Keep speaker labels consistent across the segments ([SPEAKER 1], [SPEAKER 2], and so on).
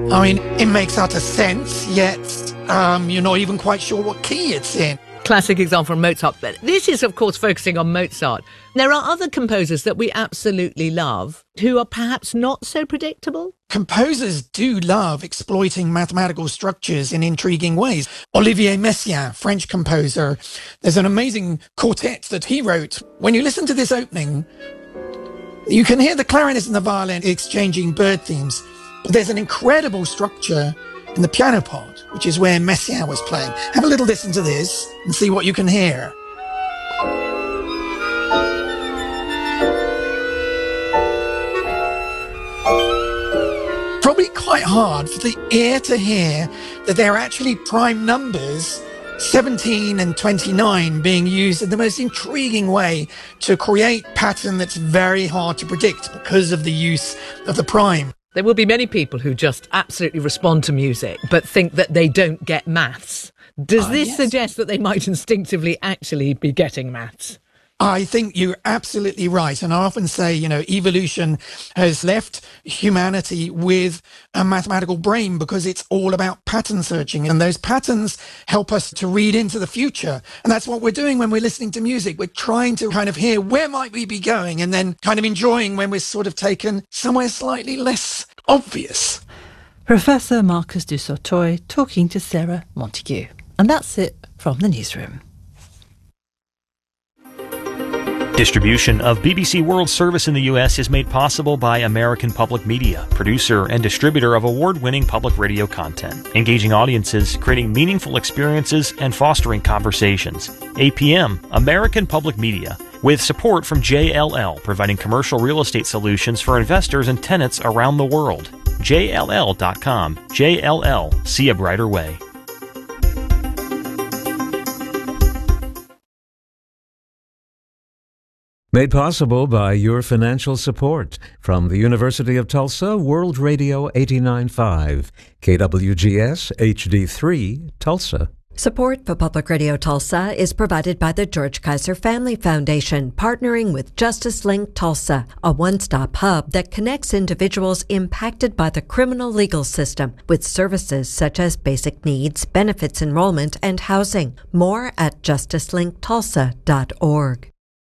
[SPEAKER 1] I mean, it makes utter sense, yet you're not even quite sure what key it's in.
[SPEAKER 2] Classic example from Mozart. But this is, of course, focusing on Mozart. There are other composers that we absolutely love who are perhaps not so predictable.
[SPEAKER 1] Composers do love exploiting mathematical structures in intriguing ways. Olivier Messiaen, French composer, there's an amazing quartet that he wrote. When you listen to this opening, you can hear the clarinet and the violin exchanging bird themes, but there's an incredible structure in the piano part, which is where Messiaen was playing. Have a little listen to this and see what you can hear. Probably quite hard for the ear to hear that they're actually prime numbers, 17 and 29 being used in the most intriguing way to create pattern that's very hard to predict because of the use of the prime.
[SPEAKER 2] There will be many people who just absolutely respond to music but think that they don't get maths. Does this suggest that they might instinctively actually be getting maths?
[SPEAKER 1] I think you're absolutely right. And I often say, evolution has left humanity with a mathematical brain because it's all about pattern searching. And those patterns help us to read into the future. And that's what we're doing when we're listening to music. We're trying to kind of hear where might we be going and then kind of enjoying when we're sort of taken somewhere slightly less obvious.
[SPEAKER 3] Professor Marcus du Sautoy talking to Sarah Montague. And that's it from the newsroom.
[SPEAKER 4] Distribution of BBC World Service in the U.S. is made possible by American Public Media, producer and distributor of award-winning public radio content, engaging audiences, creating meaningful experiences, and fostering conversations. APM, American Public Media, with support from JLL, providing commercial real estate solutions for investors and tenants around the world. JLL.com. JLL. See a brighter way.
[SPEAKER 5] Made possible by your financial support from the University of Tulsa, World Radio 89.5, KWGS HD3, Tulsa.
[SPEAKER 6] Support for Public Radio Tulsa is provided by the George Kaiser Family Foundation, partnering with Justice Link Tulsa, a one-stop hub that connects individuals impacted by the criminal legal system with services such as basic needs, benefits enrollment, and housing. More at justicelinkTulsa.org.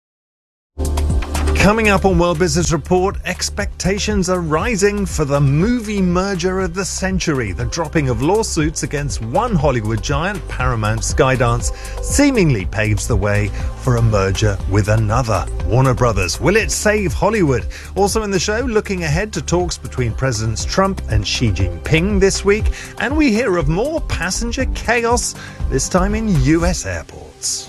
[SPEAKER 7] Coming up on World Business Report, expectations are rising for the movie merger of the century. The dropping of lawsuits against one Hollywood giant, Paramount Skydance, seemingly paves the way for a merger with another, Warner Brothers. Will it save Hollywood? Also in the show, looking ahead to talks between Presidents Trump and Xi Jinping this week. And we hear of more passenger chaos, this time in US airports.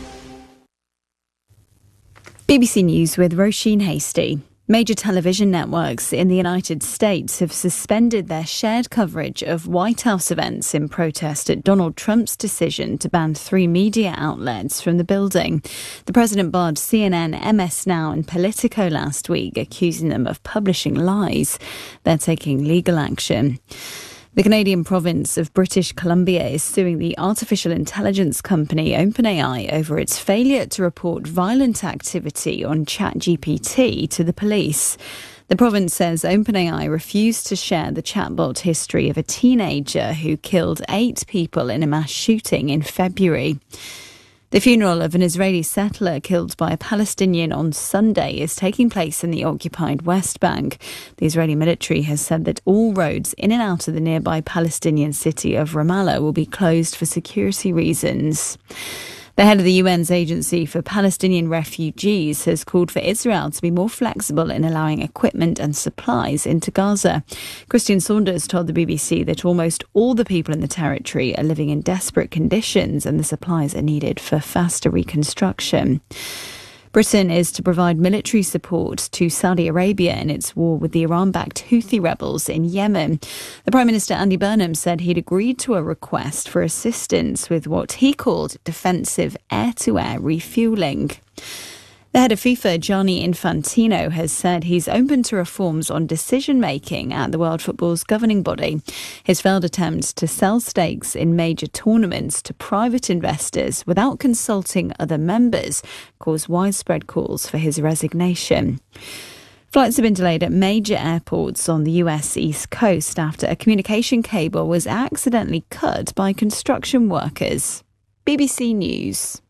[SPEAKER 8] BBC News with Roisin Hasty. Major television networks in the United States have suspended their shared coverage of White House events in protest at Donald Trump's decision to ban 3 media outlets from the building. The president barred CNN, MS Now and Politico last week, accusing them of publishing lies. They're taking legal action. The Canadian province of British Columbia is suing the artificial intelligence company OpenAI over its failure to report violent activity on ChatGPT to the police. The province says OpenAI refused to share the chatbot history of a teenager who killed 8 people in a mass shooting in February. The funeral of an Israeli settler killed by a Palestinian on Sunday is taking place in the occupied West Bank. The Israeli military has said that all roads in and out of the nearby Palestinian city of Ramallah will be closed for security reasons. The head of the UN's Agency for Palestinian Refugees has called for Israel to be more flexible in allowing equipment and supplies into Gaza. Christian Saunders told the BBC that almost all the people in the territory are living in desperate conditions and the supplies are needed for faster reconstruction. Britain is to provide military support to Saudi Arabia in its war with the Iran-backed Houthi rebels in Yemen. The Prime Minister Andy Burnham said he'd agreed to a request for assistance with what he called defensive air-to-air refuelling. The head of FIFA, Gianni Infantino, has said he's open to reforms on decision-making at the World Football's governing body. His failed attempt to sell stakes in major tournaments to private investors without consulting other members caused widespread calls for his resignation. Flights have been delayed at major airports on the US East Coast after a communication cable was accidentally cut by construction workers. BBC News.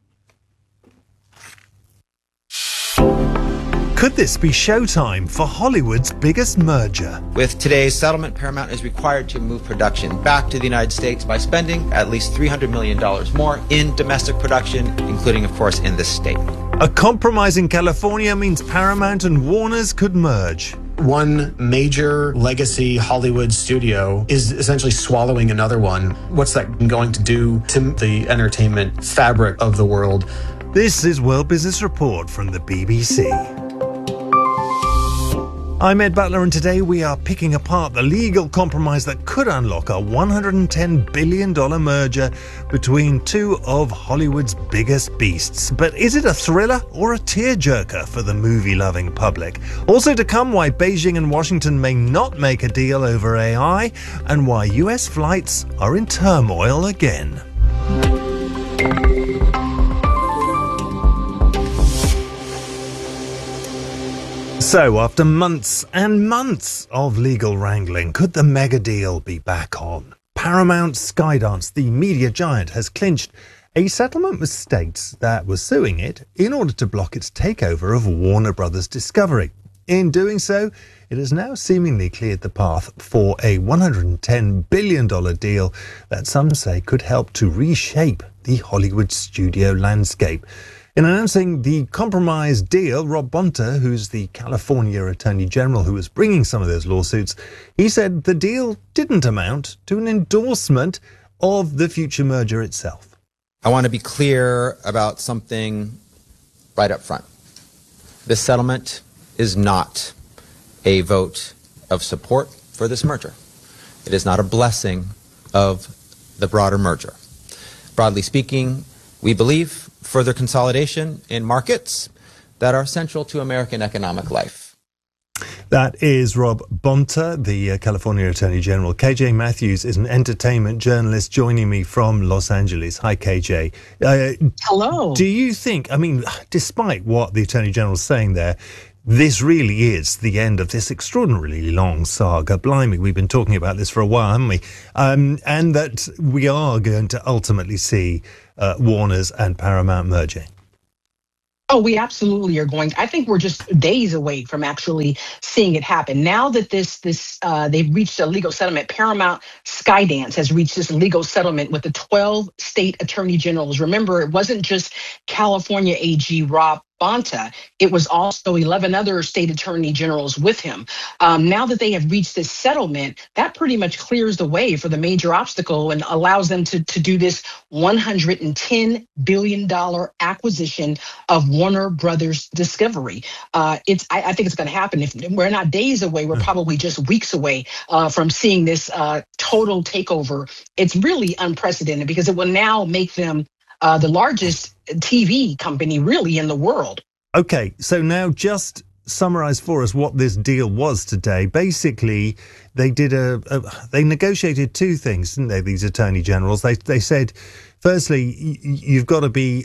[SPEAKER 7] Could this be showtime for Hollywood's biggest merger?
[SPEAKER 9] With today's settlement, Paramount is required to move production back to the United States by spending at least $300 million more in domestic production, including, of course, in this state.
[SPEAKER 7] A compromise in California means Paramount and Warner's could merge.
[SPEAKER 10] One major legacy Hollywood studio is essentially swallowing another one. What's that going to do to the entertainment fabric of the world?
[SPEAKER 7] This is World Business Report from the BBC. I'm Ed Butler, and today we are picking apart the legal compromise that could unlock a $110 billion merger between two of Hollywood's biggest beasts. But is it a thriller or a tearjerker for the movie-loving public? Also to come, why Beijing and Washington may not make a deal over AI, and why US flights are in turmoil again. So, after months and months of legal wrangling, could the mega deal be back on? Paramount Skydance, the media giant, has clinched a settlement with states that were suing it in order to block its takeover of Warner Brothers Discovery. In doing so, it has now seemingly cleared the path for a $110 billion deal that some say could help to reshape the Hollywood studio landscape. In announcing the compromise deal, Rob Bonta, who's the California Attorney General who was bringing some of those lawsuits, he said the deal didn't amount to an endorsement of the future merger itself.
[SPEAKER 9] I want to be clear about something right up front. This settlement is not a vote of support for this merger. It is not a blessing of the broader merger. Broadly speaking, we believe further consolidation in markets that are central to American economic life.
[SPEAKER 7] That is Rob Bonta, the California Attorney General. KJ Matthews is an entertainment journalist joining me from Los Angeles. Hi, KJ.
[SPEAKER 11] Hello.
[SPEAKER 7] Do you think, despite what the Attorney General is saying there, this really is the end of this extraordinarily long saga? Blimey, we've been talking about this for a while, haven't we? And that we are going to ultimately see Warner's and Paramount merging.
[SPEAKER 11] Oh, we absolutely are going. I think we're just days away from actually seeing it happen. Now that they've reached a legal settlement, Paramount Skydance has reached this legal settlement with the 12 state attorney generals. Remember, it wasn't just California AG Rob Bonta. It was also 11 other state attorney generals with him. Now that they have reached this settlement, that pretty much clears the way for the major obstacle and allows them to do this $110 billion acquisition of Warner Brothers Discovery. I think it's going to happen. If we're not days away, we're probably just weeks away from seeing this total takeover. It's really unprecedented because it will now make them the largest TV company really in the world.
[SPEAKER 7] Okay, so now just summarize for us what this deal was today. Basically, they did they negotiated two things, didn't they, these attorney generals? They said, firstly, you've got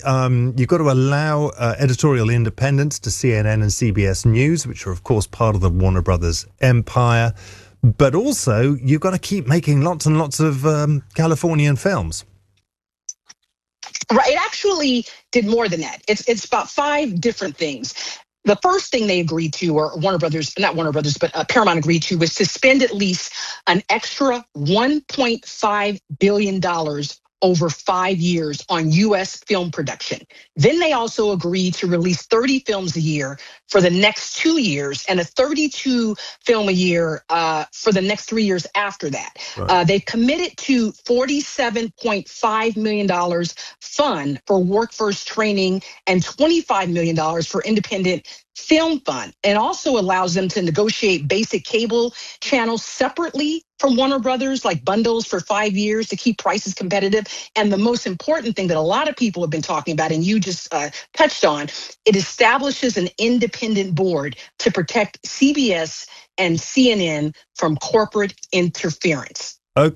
[SPEAKER 7] to allow editorial independence to CNN and CBS News, which are of course part of the Warner Brothers empire, but also you've got to keep making lots and lots of Californian films.
[SPEAKER 11] Right. It actually did more than that. It's about 5 different things. The first thing they agreed to, or Paramount agreed to, was to spend at least an extra $1.5 billion over 5 years on U.S. film production. Then they also agreed to release 30 films a year for the next 2 years and a 32 film a year for the next 3 years after that. Right. They committed to $47.5 million fund for workforce training and $25 million for independent film fund, and also allows them to negotiate basic cable channels separately from Warner Brothers, like bundles for 5 years to keep prices competitive. And the most important thing that a lot of people have been talking about, and you just touched on, it establishes an independent board to protect CBS and CNN from corporate interference.
[SPEAKER 7] Okay.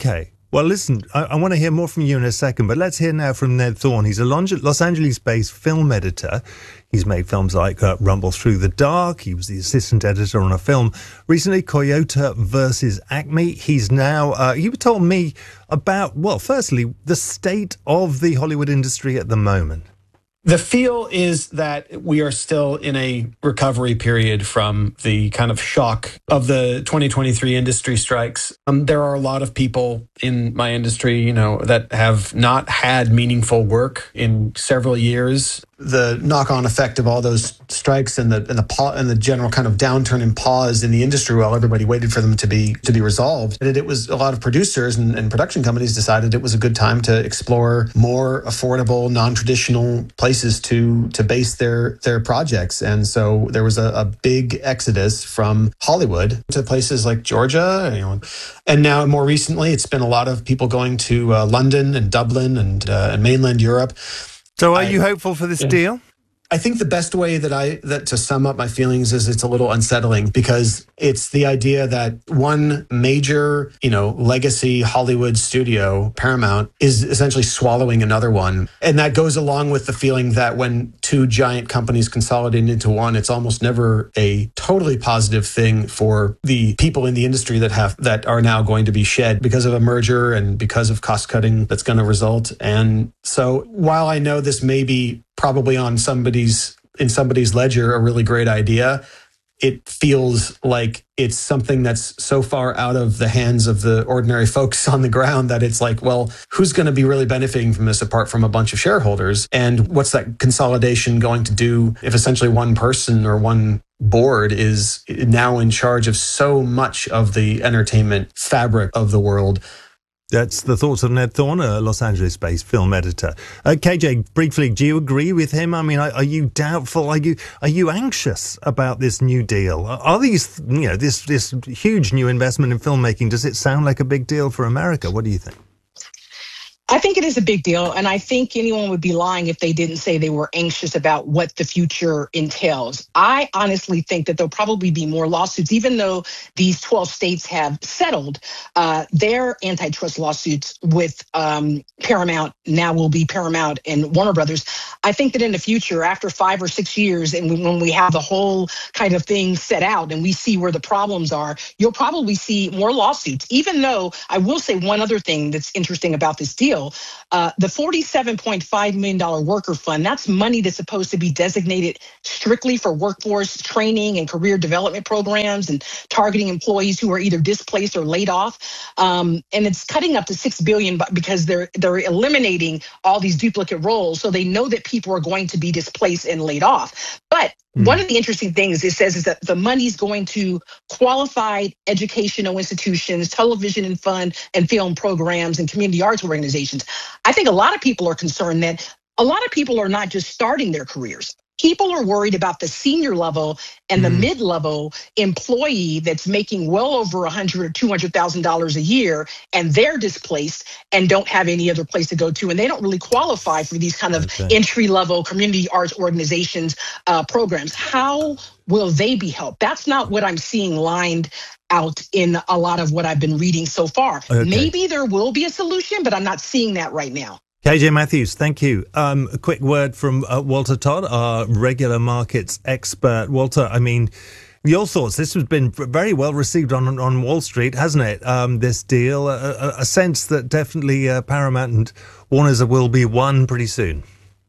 [SPEAKER 7] Well, listen, I want to hear more from you in a second, but let's hear now from Ned Thorne. He's a Los Angeles-based film editor. He's made films like Rumble Through the Dark. He was the assistant editor on a film recently, Toyota versus Acme. He's now, he told me about, well, firstly, the state of the Hollywood industry at the moment.
[SPEAKER 10] The feel is that we are still in a recovery period from the kind of shock of the 2023 industry strikes. There are a lot of people in my industry, that have not had meaningful work in several years. The knock-on effect of all those strikes and the general kind of downturn and pause in the industry while everybody waited for them to be resolved. It was a lot of producers and production companies decided it was a good time to explore more affordable, non-traditional places to base their projects. And so there was a big exodus from Hollywood to places like Georgia, and now more recently it's been a lot of people going to London and Dublin and mainland Europe.
[SPEAKER 7] So are you hopeful for this deal?
[SPEAKER 10] I think the best way that to sum up my feelings is it's a little unsettling because it's the idea that one major, legacy Hollywood studio, Paramount, is essentially swallowing another one. And that goes along with the feeling that when two giant companies consolidate into one, it's almost never a totally positive thing for the people in the industry that are now going to be shed because of a merger and because of cost cutting that's going to result. And so while I know this may be probably in somebody's ledger a really great idea, it feels like it's something that's so far out of the hands of the ordinary folks on the ground that it's like, well, who's going to be really benefiting from this apart from a bunch of shareholders? And what's that consolidation going to do if essentially one person or one board is now in charge of so much of the entertainment fabric of the world?
[SPEAKER 7] That's the thoughts of Ned Thorne, a Los Angeles-based film editor. KJ, briefly, do you agree with him? I mean, are you doubtful? Are you anxious about this new deal? Are these, this huge new investment in filmmaking, does it sound like a big deal for America? What do you think?
[SPEAKER 11] I think it is a big deal, and I think anyone would be lying if they didn't say they were anxious about what the future entails. I honestly think that there'll probably be more lawsuits, even though these 12 states have settled their antitrust lawsuits with Paramount, now will be Paramount and Warner Brothers. I think that in the future, after 5 or 6 years, and when we have the whole kind of thing set out and we see where the problems are, you'll probably see more lawsuits, even though I will say one other thing that's interesting about this deal. The $47.5 million worker fund, that's money that's supposed to be designated strictly for workforce training and career development programs and targeting employees who are either displaced or laid off. And it's cutting up to $6 billion because they're eliminating all these duplicate roles. So they know that people are going to be displaced and laid off. But one of the interesting things it says is that the money's going to qualified educational institutions, television and film programs, and community arts organizations. I think a lot of people are concerned that a lot of people are not just starting their careers. People are worried about the senior level and the mid-level employee that's making well over $100,000 or $200,000 a year, and they're displaced and don't have any other place to go to, and they don't really qualify for these kind of entry-level community arts organizations programs. How will they be helped? That's not what I'm seeing lined out in a lot of what I've been reading so far. Maybe there will be a solution, but I'm not seeing that right now.
[SPEAKER 7] KJ Matthews, thank you. A quick word from Walter Todd, our regular markets expert. Walter, I mean, your thoughts? This has been very well received on Wall Street, hasn't it? This deal, a sense that definitely Paramount and Warner's will be one pretty soon.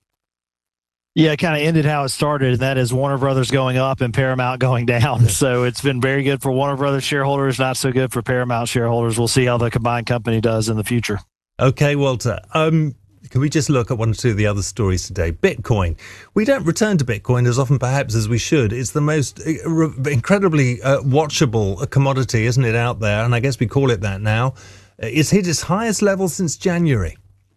[SPEAKER 12] Yeah, it kind of ended how it started, and that is Warner Brothers going up and Paramount going down. So it's been very good for Warner Brothers shareholders, not so good for Paramount shareholders. We'll see how the combined company does in the future. Okay, Walter. Can we just look at one or two of the other stories today? Bitcoin. We don't return to Bitcoin as often perhaps as we should. It's the most incredibly watchable commodity, isn't it, out there? And I guess we call it that now. It's hit its highest level since January.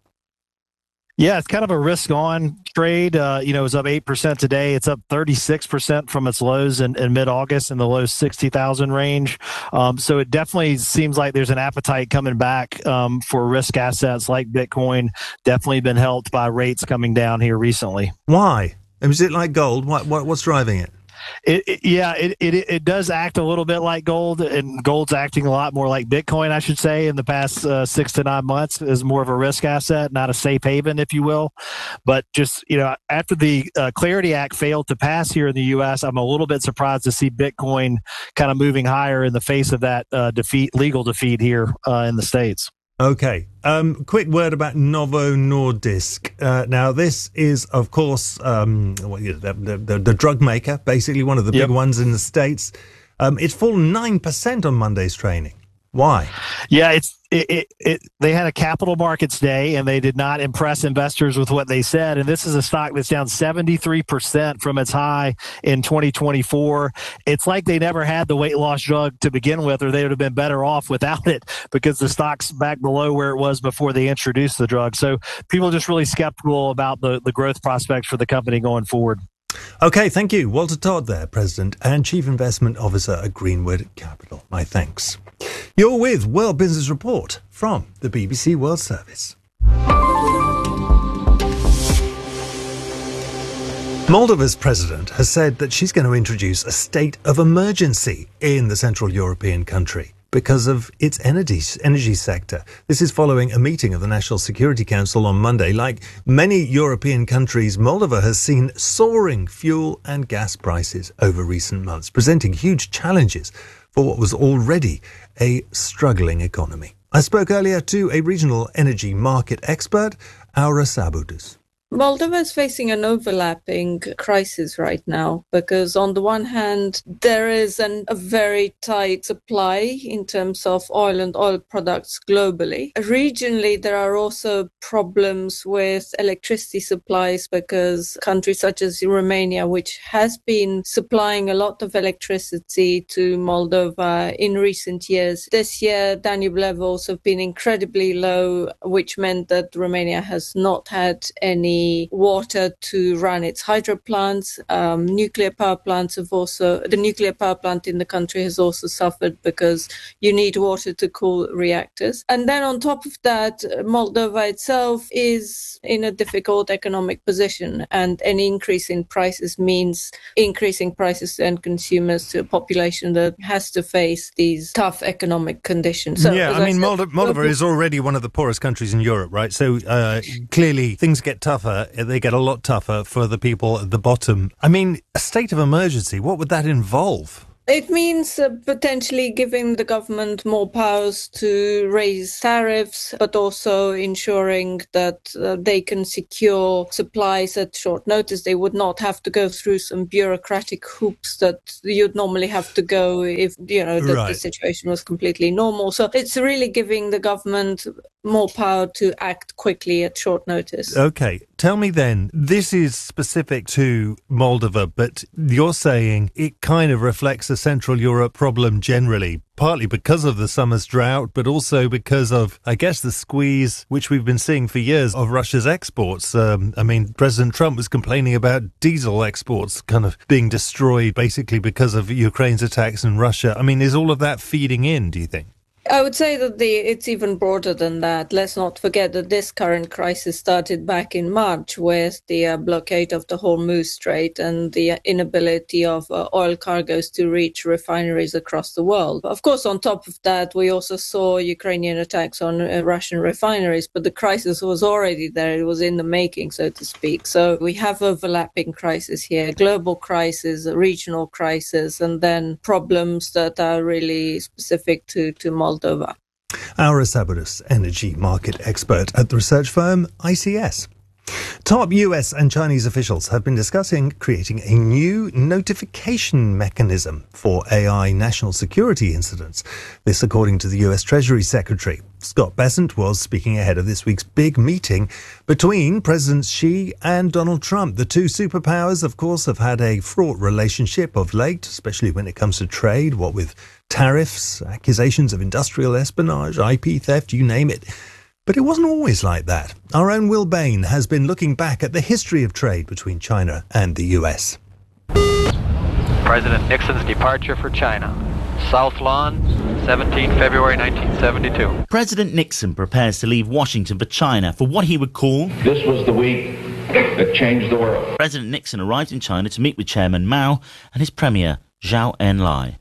[SPEAKER 12] Yeah, it's kind of a risk-on trade. It was up 8% today. It's up 36% from its lows in mid-August in the low 60,000 range. So it definitely seems like there's an appetite coming back for risk assets like Bitcoin. Definitely been helped by rates coming down here recently. Why? Is it like gold? What's driving it? It does act a little bit like gold, and gold's acting a lot more like Bitcoin, I should say, in the past 6 to 9 months, is more of a risk asset, not a safe haven, if you will. But just, after the Clarity Act failed to pass here in the U.S., I'm a little bit surprised to see Bitcoin kind of moving higher in the face of that legal defeat here in the States.
[SPEAKER 7] Okay. Quick word about Novo Nordisk. Now, this is, of course, the drug maker, basically one of the big ones in the States. It's fallen 9% on Monday's training. Why?
[SPEAKER 12] Yeah, they had a capital markets day, and they did not impress investors with what they said. And this is a stock that's down 73% from its high in 2024. It's like they never had the weight loss drug to begin with, or they would have been better off without it, because the stock's back below where it was before they introduced the drug. So people are just really skeptical about the growth prospects for the company going forward.
[SPEAKER 7] Okay, thank you. Walter Todd there, President and Chief Investment Officer at Greenwood Capital. My thanks. You're with World Business Report from the BBC World Service. Moldova's president has said that she's going to introduce a state of emergency in the Central European country because of its energy sector. This is following a meeting of the National Security Council on Monday. Like many European countries, Moldova has seen soaring fuel and gas prices over recent months, presenting huge challenges for what was already a struggling economy. I spoke earlier to a regional energy market expert, Aura Sabudus.
[SPEAKER 13] Moldova is facing an overlapping crisis right now because on the one hand, there is a very tight supply in terms of oil and oil products globally. Regionally, there are also problems with electricity supplies because countries such as Romania, which has been supplying a lot of electricity to Moldova in recent years, this year Danube levels have been incredibly low, which meant that Romania has not had any water to run its hydro plants. Nuclear power plants the nuclear power plant in the country has also suffered because you need water to cool reactors. And then on top of that, Moldova itself is in a difficult economic position, and any increase in prices means increasing prices to end consumers, to a population that has to face these tough economic conditions. So,
[SPEAKER 7] Moldova is already one of the poorest countries in Europe, right? So clearly things get tougher. They get a lot tougher for the people at the bottom. I mean, a state of emergency, what would that involve?
[SPEAKER 13] It means potentially giving the government more powers to raise tariffs, but also ensuring that they can secure supplies at short notice. They would not have to go through some bureaucratic hoops that you'd normally have to go if, the situation was completely normal. So it's really giving the government more power to act quickly at short notice.
[SPEAKER 7] Okay. Tell me then, this is specific to Moldova, but you're saying it kind of reflects a Central Europe problem generally, partly because of the summer's drought, but also because of, I guess, the squeeze, which we've been seeing for years, of Russia's exports. President Trump was complaining about diesel exports kind of being destroyed basically because of Ukraine's attacks in Russia. I mean, is all of that feeding in, do you think?
[SPEAKER 13] I would say that it's even broader than that. Let's not forget that this current crisis started back in March with the blockade of the Hormuz Strait and the inability of oil cargoes to reach refineries across the world. Of course, on top of that, we also saw Ukrainian attacks on Russian refineries, but the crisis was already there. It was in the making, so to speak. So we have overlapping crises here, global crisis, regional crisis, and then problems that are really specific to Moldova.
[SPEAKER 7] Aura Sabudus, energy market expert at the research firm ICS. Top US and Chinese officials have been discussing creating a new notification mechanism for AI national security incidents. This according to the US Treasury Secretary. Scott Bessent was speaking ahead of this week's big meeting between Presidents Xi and Donald Trump. The two superpowers, of course, have had a fraught relationship of late, especially when it comes to trade, what with tariffs, accusations of industrial espionage, IP theft, you name it. But it wasn't always like that. Our own Will Bain has been looking back at the history of trade between China and the US.
[SPEAKER 14] President Nixon's departure for China. South Lawn, 17 February 1972.
[SPEAKER 15] President Nixon prepares to leave Washington for China for what he would call...
[SPEAKER 16] This was the week
[SPEAKER 15] that changed the world.
[SPEAKER 16] President Nixon arrived in China to meet with Chairman Mao and his premier, Zhou Enlai.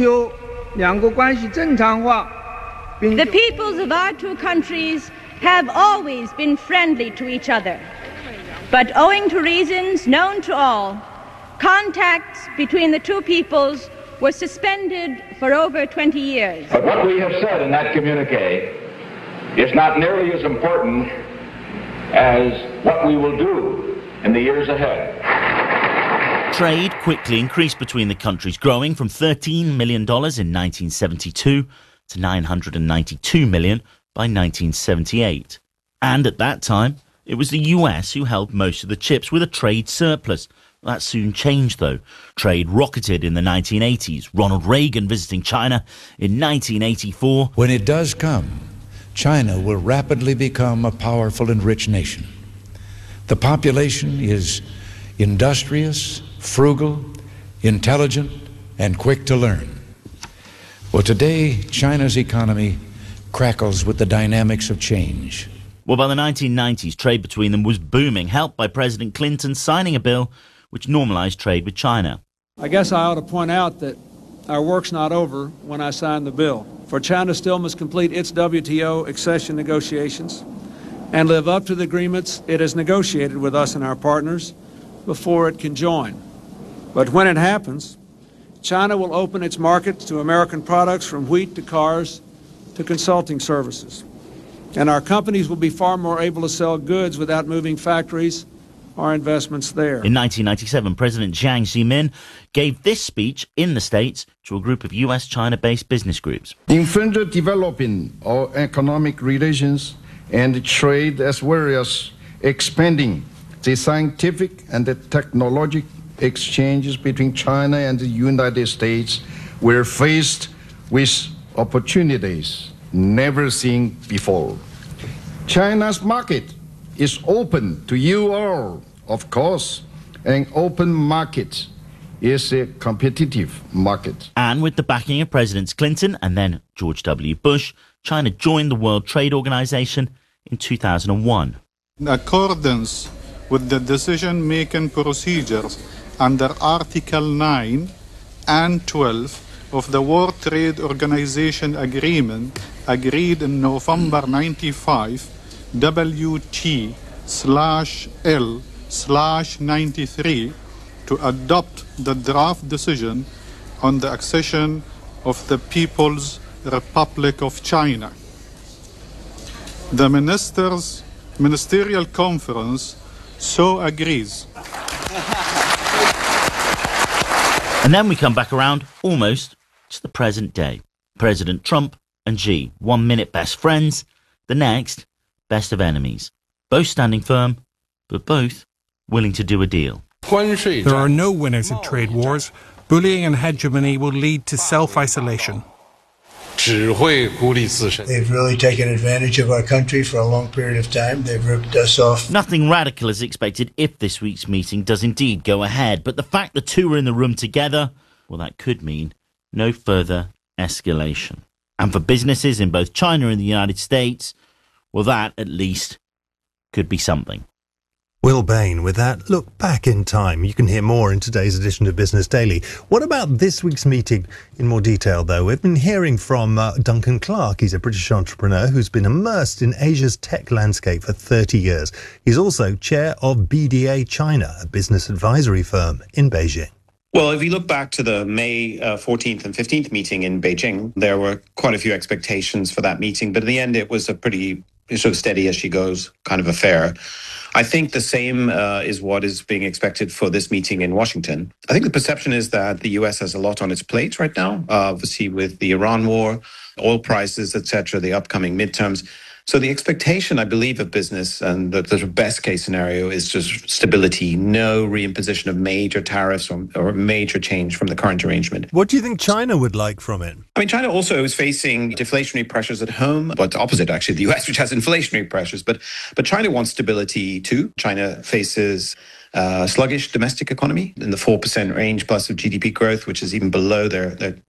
[SPEAKER 17] The peoples of our two countries have always been friendly to each other. But owing to reasons known to all, contacts between the two peoples were suspended for over 20 years.
[SPEAKER 15] But what we have said in that communique is not nearly as important as what we will do in the years ahead.
[SPEAKER 16] Trade quickly increased between the countries, growing from $13 million in 1972 to $992 million by 1978. And at that time, it was the US who held most of the chips with a trade surplus. That soon changed, though. Trade rocketed in the 1980s. Ronald Reagan visiting China in 1984.
[SPEAKER 18] When it does come, China will rapidly become a powerful and rich nation. The population is industrious, frugal, intelligent, and quick to learn. Well, today, China's economy crackles with the dynamics of change.
[SPEAKER 16] Well, by the 1990s, trade between them was booming, helped by President Clinton signing a bill which normalized trade with China.
[SPEAKER 19] I guess I ought to point out that our work's not over when I signed the bill. For China still must complete its WTO accession negotiations and live up to the agreements it has negotiated with us and our partners before it can join. But when it happens, China will open its markets to American products from wheat to cars to consulting services. And our companies will be far more able to sell goods without moving factories or investments there.
[SPEAKER 16] In 1997, President Jiang Zemin gave this speech in the States to a group of US-China-based business groups.
[SPEAKER 20] In further developing our economic relations and trade, as well as expanding the scientific and the technological exchanges between China and the United States, we're faced with opportunities never seen before. China's market is open to you all, of course. An open market is a competitive market.
[SPEAKER 16] And with the backing of Presidents Clinton and then George W. Bush, China joined the World Trade Organization in 2001.
[SPEAKER 21] In accordance with the decision-making procedures under Article 9 and 12 of the World Trade Organization Agreement agreed in November 95, WT/L/93, to adopt the draft decision on the accession of the People's Republic of China. The Ministerial Conference so agrees.
[SPEAKER 16] And then we come back around almost to the present day. President Trump and Xi, 1 minute best friends, the next best of enemies. Both standing firm, but both willing to do a deal.
[SPEAKER 22] There are no winners in trade wars. Bullying and hegemony will lead to self-isolation.
[SPEAKER 23] They've really taken advantage of our country for a long period of time. They've ripped us off.
[SPEAKER 16] Nothing radical is expected if this week's meeting does indeed go ahead, but the fact the two are in the room together, well, that could mean no further escalation. And for businesses in both China and the United States, well, that at least could be something.
[SPEAKER 7] Will Bain with that look back in time. You can hear more in today's edition of Business Daily. What about this week's meeting in more detail, though? We've been hearing from Duncan Clark. He's a British entrepreneur who's been immersed in Asia's tech landscape for 30 years. He's also chair of BDA China, a business advisory firm in Beijing.
[SPEAKER 24] Well, if you look back to the May 14th and 15th meeting in Beijing, there were quite a few expectations for that meeting, but in the end it was a pretty sort of steady as she goes kind of affair. I think the same is what is being expected for this meeting in Washington. I think the perception is that the U.S. has a lot on its plate right now, obviously with the Iran war, oil prices, etc., the upcoming midterms. So the expectation, I believe, of business and the best case scenario is just stability, no reimposition of major tariffs or major change from the current arrangement.
[SPEAKER 7] What do you think China would like from it?
[SPEAKER 24] I mean, China also is facing deflationary pressures at home, but opposite, actually, the US, which has inflationary pressures. But China wants stability, too. China faces sluggish domestic economy in the 4% range plus of GDP growth, which is even below their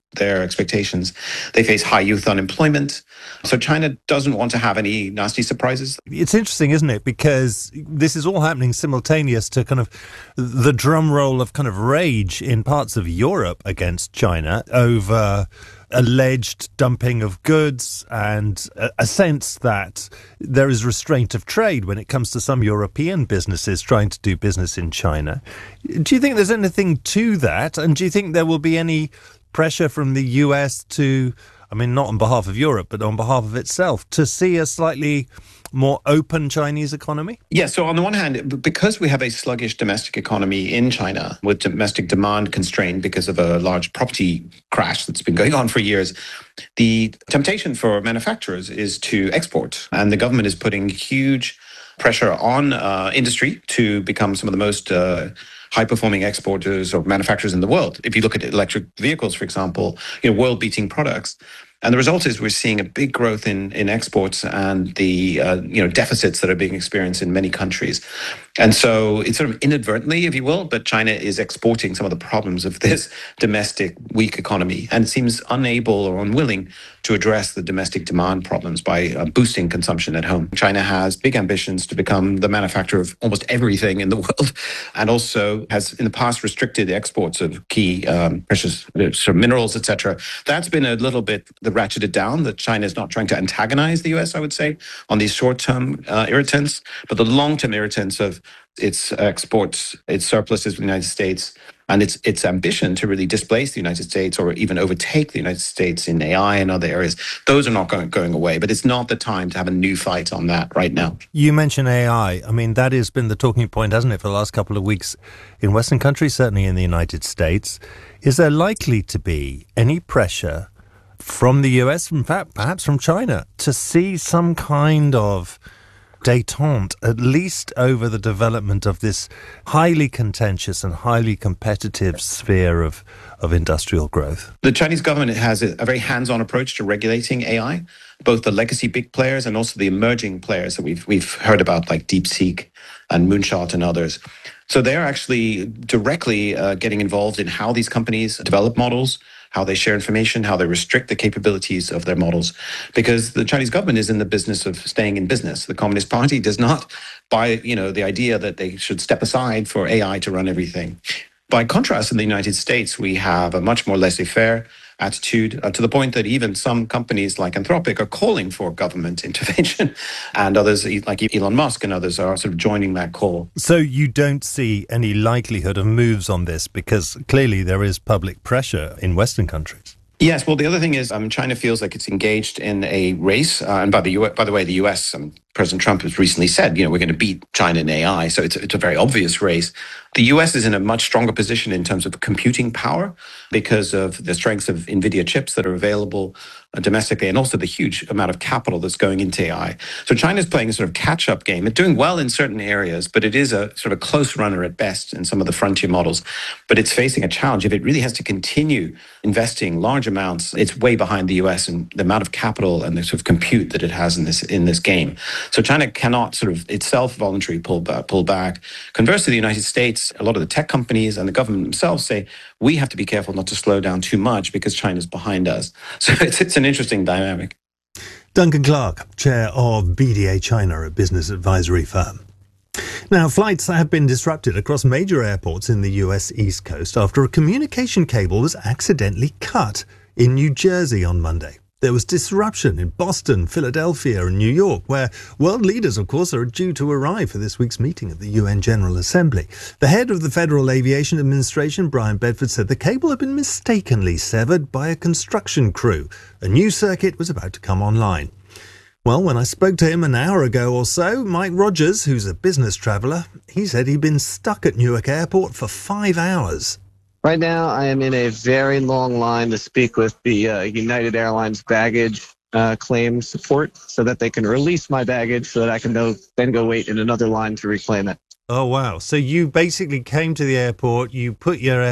[SPEAKER 24] their expectations. They face high youth unemployment. So China doesn't want to have any nasty surprises.
[SPEAKER 1] It's interesting, isn't it? Because this is all happening simultaneous to kind of the drum roll of kind of rage in parts of Europe against China over alleged dumping of goods and a sense that there is restraint of trade when it comes to some European businesses trying to do business in China. Do you think there's anything to that? And do you think there will be any pressure from the US to, I mean, not on behalf of Europe, but on behalf of itself, to see a slightly more open Chinese economy?
[SPEAKER 24] Yeah, so on the one hand, because we have a sluggish domestic economy in China with domestic demand constrained because of a large property crash that's been going on for years, the temptation for manufacturers is to export. And the government is putting huge pressure on industry to become some of the most high-performing exporters or manufacturers in the world. If you look at electric vehicles, for example, world-beating products. And the result is we're seeing a big growth in exports and the deficits that are being experienced in many countries. And so it's sort of inadvertently, if you will, but China is exporting some of the problems of this domestic weak economy and seems unable or unwilling to address the domestic demand problems by boosting consumption at home. China has big ambitions to become the manufacturer of almost everything in the world, and also has in the past restricted exports of key precious sort of minerals, etc. That's been a little bit ratcheted down, that China is not trying to antagonize the US, I would say, on these short-term irritants, but the long-term irritants of its exports, its surpluses with the United States, and its ambition to really displace the United States or even overtake the United States in AI and other areas, those are not going away. But it's not the time to have a new fight on that right now.
[SPEAKER 1] You mentioned AI. I mean, that has been the talking point, hasn't it, for the last couple of weeks in Western countries, certainly in the United States. Is there likely to be any pressure from the US, in fact, perhaps from China, to see some kind of détente, at least over the development of this highly contentious and highly competitive sphere of industrial growth?
[SPEAKER 24] The Chinese government has a very hands-on approach to regulating AI, both the legacy big players and also the emerging players that we've heard about, like DeepSeek and Moonshot and others. So they're actually directly getting involved in how these companies develop models, how they share information, how they restrict the capabilities of their models, because the Chinese government is in the business of staying in business. The Communist Party does not buy, the idea that they should step aside for AI to run everything. By contrast, in the United States, we have a much more laissez-faire attitude to the point that even some companies like Anthropic are calling for government intervention, and others like Elon Musk and others are sort of joining that call.
[SPEAKER 1] So you don't see any likelihood of moves on this because clearly there is public pressure in Western countries?
[SPEAKER 24] Yes. Well, the other thing is China feels like it's engaged in a race. And by the way, the US, President Trump has recently said, we're going to beat China in AI. So it's a very obvious race. The US is in a much stronger position in terms of computing power because of the strengths of NVIDIA chips that are available domestically, and also the huge amount of capital that's going into AI. So China's playing a sort of catch-up game. It's doing well in certain areas, but it is a sort of a close runner at best in some of the frontier models. But it's facing a challenge. If it really has to continue investing large amounts, it's way behind the US in the amount of capital and the sort of compute that it has in this game. So China cannot sort of itself voluntarily pull back. Conversely, the United States, a lot of the tech companies and the government themselves say, we have to be careful not to slow down too much because China's behind us. So it's an interesting dynamic.
[SPEAKER 2] Duncan Clark, chair of BDA China, a business advisory firm. Now, flights have been disrupted across major airports in the US East Coast after a communication cable was accidentally cut in New Jersey on Monday. There was disruption in Boston, Philadelphia and New York, where world leaders, of course, are due to arrive for this week's meeting of the UN General Assembly. The head of the Federal Aviation Administration, Brian Bedford, said the cable had been mistakenly severed by a construction crew. A new circuit was about to come online. Well, when I spoke to him an hour ago or so, Mike Rogers, who's a business traveller, he said he'd been stuck at Newark Airport for 5 hours.
[SPEAKER 3] Right now, I am in a very long line to speak with the United Airlines baggage claim support so that they can release my baggage so that I can then go wait in another line to reclaim it.
[SPEAKER 2] Oh, wow. So you basically came to the airport, you put your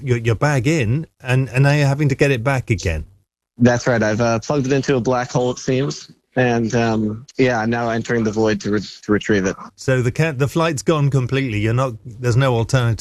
[SPEAKER 2] bag in, and now you're having to get it back again.
[SPEAKER 3] That's right. I've plugged it into a black hole, it seems. And, I'm now entering the void to retrieve it.
[SPEAKER 2] So the flight's gone completely. There's no alternatives.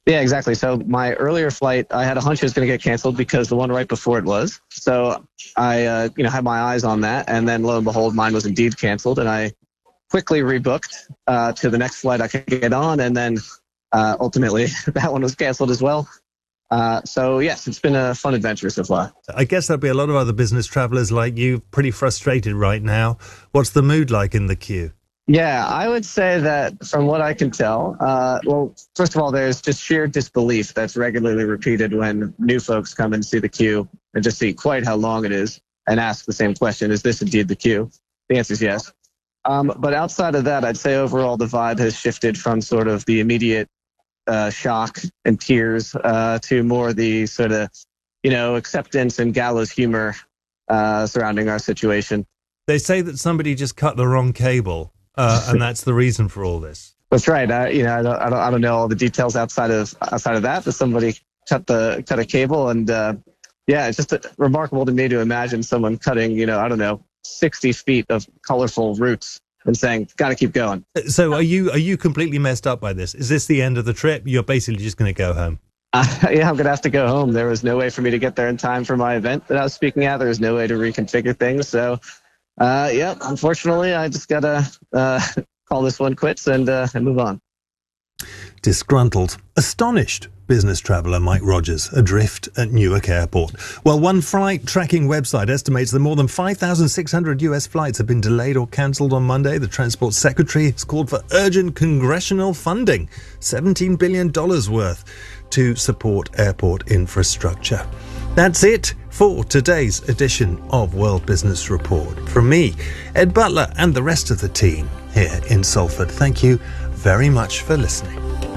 [SPEAKER 3] Yeah, exactly. So my earlier flight, I had a hunch it was going to get canceled because the one right before it was. So I, had my eyes on that, and then lo and behold, mine was indeed canceled, and I quickly rebooked to the next flight I could get on, and then ultimately that one was canceled as well. So yes, it's been a fun adventure so far.
[SPEAKER 1] I guess there'll be a lot of other business travelers like you pretty frustrated right now. What's the mood like in the queue?
[SPEAKER 3] Yeah, I would say that from what I can tell, well, first of all, there's just sheer disbelief that's regularly repeated when new folks come and see the queue and just see quite how long it is and ask the same question, is this indeed the queue? The answer is yes. But outside of that, I'd say overall the vibe has shifted from sort of the immediate shock and tears to more the sort of, acceptance and gallows humor surrounding our situation.
[SPEAKER 1] They say that somebody just cut the wrong cable. And that's the reason for all this.
[SPEAKER 3] That's right. I don't know all the details outside of that. But somebody cut a cable, and it's just remarkable to me to imagine someone cutting 60 feet of colorful roots and saying, "Got to keep going."
[SPEAKER 1] So are you completely messed up by this? Is this the end of the trip? You're basically just going to go home.
[SPEAKER 3] Yeah, I'm going to have to go home. There was no way for me to get there in time for my event that I was speaking at. There was no way to reconfigure things. So. Unfortunately, I just got to call this one quits and move on.
[SPEAKER 2] Disgruntled, astonished business traveller Mike Rogers adrift at Newark Airport. Well, one flight tracking website estimates that more than 5,600 US flights have been delayed or cancelled on Monday. The Transport Secretary has called for urgent congressional funding, $17 billion worth, to support airport infrastructure. That's it for today's edition of World Business Report. From me, Ed Butler, and the rest of the team here in Salford, thank you very much for listening.